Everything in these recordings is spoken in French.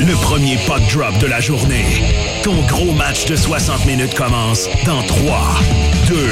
Le premier puck drop de la journée. Ton gros match de 60 minutes commence dans 3, 2, 1.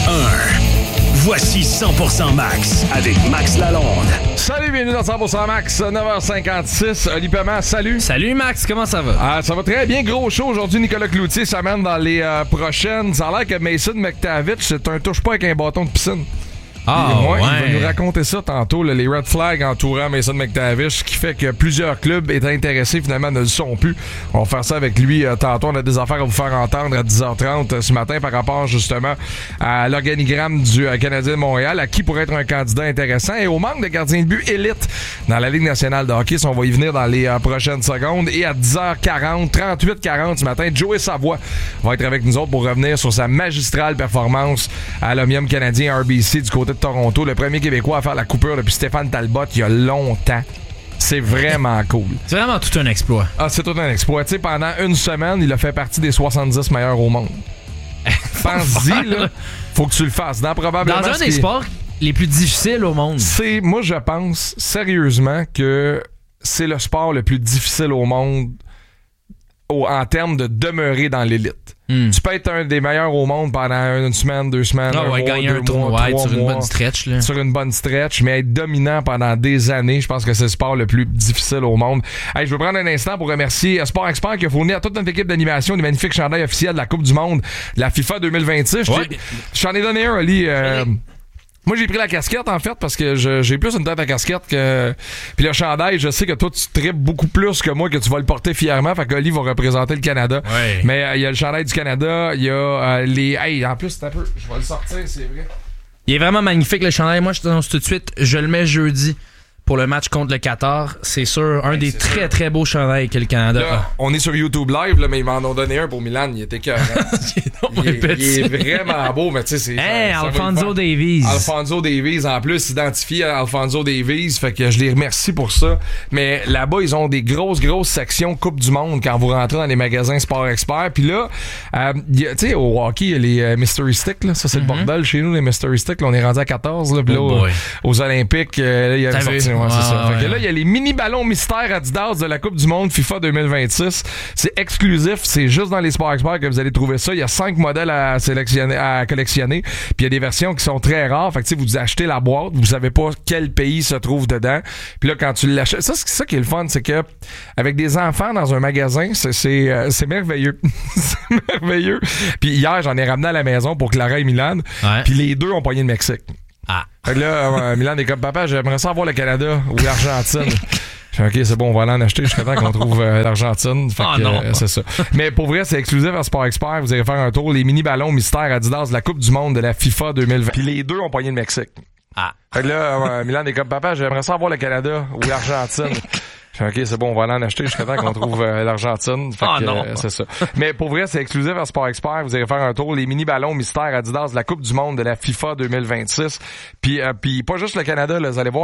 Voici 100% Max avec Max Lalonde. Salut, bienvenue dans 100% Max, 9h56. Oli Paiement, salut. Salut Max, comment ça va? Ça va très bien, gros show aujourd'hui. Nicolas Cloutier s'amène dans les prochaines. Ça a l'air que Mason McTavish, c'est un touche pas avec un bâton de piscine. Il va nous raconter ça tantôt, là, les red flags entourant Mason McTavish, ce qui fait que plusieurs clubs étaient intéressés, finalement ne le sont plus. On va faire ça avec lui tantôt. On a des affaires à vous faire entendre à 10h30 ce matin par rapport justement à l'organigramme du Canadien de Montréal, à qui pourrait être un candidat intéressant et au manque de gardiens de but élite dans la Ligue nationale de hockey. On va y venir dans les prochaines secondes. Et à 10h40, 38-40 ce matin, Joey Savoie va être avec nous autres pour revenir sur sa magistrale performance à l'Omnium canadien RBC du côté de Toronto, le premier Québécois à faire la coupure depuis Stéphane Talbot il y a longtemps. C'est vraiment cool. C'est vraiment tout un exploit. Ah, c'est tout un exploit. Tu sais, pendant une semaine, il a fait partie des 70 meilleurs au monde. Pense-y, là. Faut que tu le fasses. Dans un des sports les plus difficiles au monde. Moi, je pense sérieusement que c'est le sport le plus difficile au monde en termes de demeurer dans l'élite. Tu peux être un des meilleurs au monde pendant une semaine, 2 semaines, un mois, gagner un tournoi sur une bonne stretch. Là. Sur une bonne stretch, mais être dominant pendant des années, je pense que c'est le sport le plus difficile au monde. Hey, je veux prendre un instant pour remercier Sport Expert qui a fourni à toute notre équipe d'animation des magnifiques chandails officiels de la Coupe du Monde de la FIFA 2026. J'en ai donné un, Oli. Moi, j'ai pris la casquette, en fait, parce que j'ai plus une tête à casquette que... Puis le chandail, je sais que toi, tu tripes beaucoup plus que moi, que tu vas le porter fièrement. Fait qu'Oli va représenter le Canada. Ouais. Mais il y a le chandail du Canada, il y a les... Hey, en plus, c'est un peu... Je vais le sortir, c'est vrai. Il est vraiment magnifique, le chandail. Moi, je t'annonce tout de suite, je le mets jeudi pour le match contre le Qatar. C'est sûr, un des très, très beaux chandails que le Canada a. On est sur YouTube Live, là, mais ils m'en ont donné un pour Milan. Il était cœur. Il est vraiment beau, mais tu sais, c'est... Alphonso Davies. Alphonso Davies, en plus, identifié à Alphonso Davies. Fait que je les remercie pour ça. Mais là-bas, ils ont des grosses sections Coupe du Monde quand vous rentrez dans les magasins Sport Expert. Puis là, tu sais, au hockey, il y a les Mystery Sticks. Là. Ça, c'est le bordel chez nous, les Mystery Sticks. Là, on est rendu à 14. Là, aux Olympiques, là, il y a une sortie. Ouais, c'est ça. Fait que là, il y a les mini ballons mystères Adidas de la Coupe du Monde FIFA 2026. C'est exclusif. C'est juste dans les Sport Experts que vous allez trouver ça. Il y a 5 modèles à collectionner. Puis il y a des versions qui sont très rares. Fait que vous achetez la boîte, vous savez pas quel pays se trouve dedans. Puis là, quand tu l'achètes, c'est ça qui est le fun, c'est que avec des enfants dans un magasin, c'est merveilleux. C'est merveilleux. Puis hier, j'en ai ramené à la maison pour Clara et Milan. Ouais. Puis les deux ont pogné le Mexique. Fait que là, Milan est comme, papa, j'aimerais ça voir le Canada ou l'Argentine. OK, c'est bon, on va aller en acheter jusqu'à temps qu'on trouve l'Argentine. Fait que, c'est ça. Mais pour vrai, c'est exclusif à Sport Expert. Vous allez faire un tour. Les mini-ballons mystères Adidas de la Coupe du Monde de la FIFA 2020. Puis les deux ont pogné le Mexique. Fait que là, Milan est comme, papa, j'aimerais ça voir le Canada ou l'Argentine. OK, c'est bon, on va aller en acheter jusqu'à temps qu'on trouve l'Argentine. Fait que, c'est ça. Mais pour vrai, c'est exclusif à Sport Expert. Vous allez faire un tour. Les mini-ballons mystères Adidas de la Coupe du Monde de la FIFA 2026. Puis pas juste le Canada, là, vous allez voir